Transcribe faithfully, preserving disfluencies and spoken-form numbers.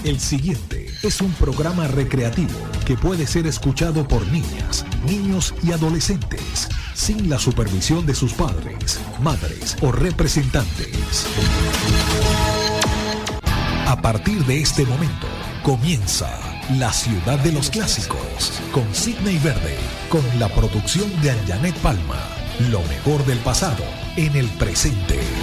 El siguiente es un programa recreativo que puede ser escuchado por niñas, niños y adolescentes, sin la supervisión de sus padres, madres o representantes. A partir de este momento, comienza La Ciudad de los Clásicos, con Sidney Verde, con la producción de Anjanet Palma. Lo mejor del pasado en el presente.